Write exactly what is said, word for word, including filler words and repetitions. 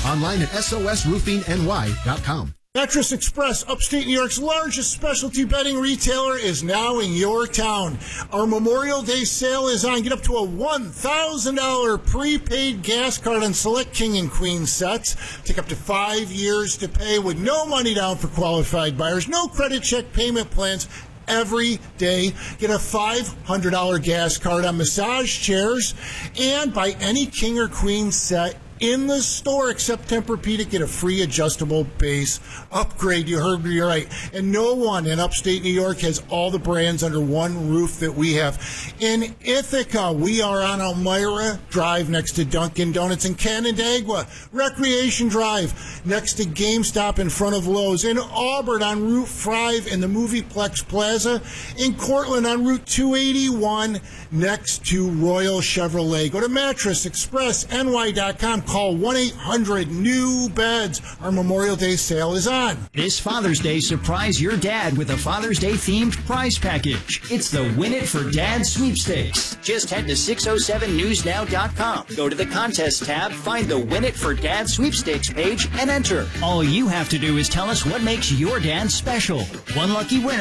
Online at S O S roofing N Y dot com. Mattress Express, upstate New York's largest specialty bedding retailer, is now in your town. Our Memorial Day sale is on. Get up to a one thousand dollars prepaid gas card on select king and queen sets. Take up to five years to pay with no money down for qualified buyers. No credit check payment plans. Every day, get a five hundred dollars gas card on massage chairs, and buy any king or queen set in the store except Tempur-Pedic, get a free adjustable base upgrade. You heard me right. And no one in upstate New York has all the brands under one roof that we have. In Ithaca, we are on Elmira Drive next to Dunkin' Donuts. In Canandaigua, Recreation Drive next to GameStop in front of Lowe's. In Auburn on Route five in the Movieplex Plaza. In Cortland on Route two eighty-one next to Royal Chevrolet. Go to mattress express N Y dot com. Call one eight hundred new beds. Our Memorial Day sale is on. This Father's Day, surprise your dad with a Father's Day themed prize package. It's the Win It for Dad sweepstakes. Just head to six oh seven news now dot com. Go to the contest tab, find the Win It for Dad sweepstakes page, and enter. All you have to do is tell us what makes your dad special. One lucky winner